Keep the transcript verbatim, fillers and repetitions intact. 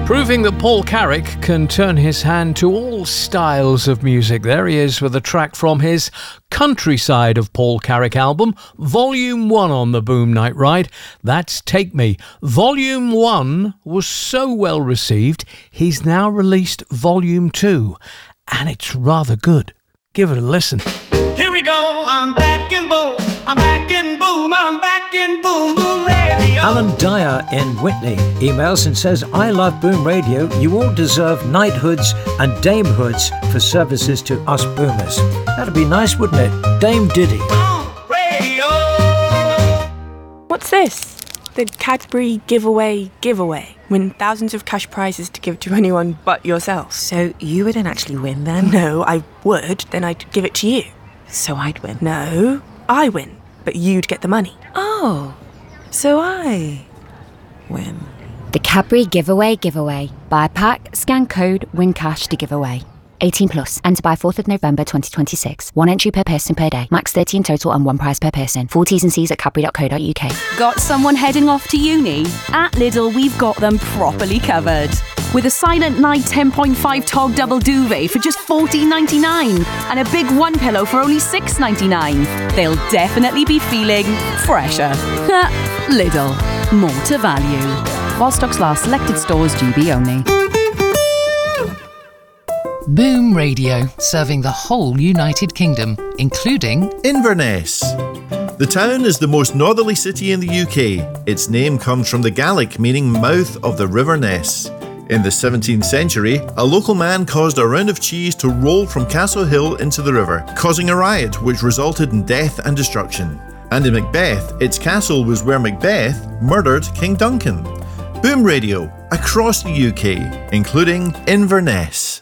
Proving that Paul Carrick can turn his hand to all styles of music. There he is with a track from his Countryside of Paul Carrick album, Volume one on the Boom Night Ride. That's Take Me. Volume one was so well received, he's now released Volume two, and it's rather good. Give it a listen. Here we go, I'm back in boom, I'm back in boom, I'm back in boom, boom radio. Alan Dyer in Whitney emails and says, I love Boom Radio. You all deserve knighthoods and damehoods for services to us boomers. That'd be nice, wouldn't it? Dame Diddy. Boom radio. What's this? The Cadbury giveaway giveaway. Win thousands of cash prizes to give to anyone but yourself. So you wouldn't actually win then? No, I would. Then I'd give it to you. So I'd win? No, I win. But you'd get the money. Oh, so I win. The Cadbury Giveaway Giveaway. Buy a pack, scan code, win cash to give away. eighteen plus. Enter by fourth of November twenty twenty-six. One entry per person per day. Max thirty in total and one prize per person. Full T's and C's at cadbury dot co dot uk. Got someone heading off to uni? At Lidl, we've got them properly covered. With a Silent Night ten point five Tog double duvet for just fourteen ninety-nine and a big one pillow for only six ninety-nine. They'll definitely be feeling fresher. Lidl. More to value. While stocks last, selected stores G B only. Boom Radio, serving the whole United Kingdom, including Inverness. The town is the most northerly city in the U K. Its name comes from the Gaelic meaning mouth of the River Ness. In the seventeenth century, a local man caused a round of cheese to roll from Castle Hill into the river, causing a riot which resulted in death and destruction. And in Macbeth, its castle was where Macbeth murdered King Duncan. Boom Radio, across the U K, including Inverness.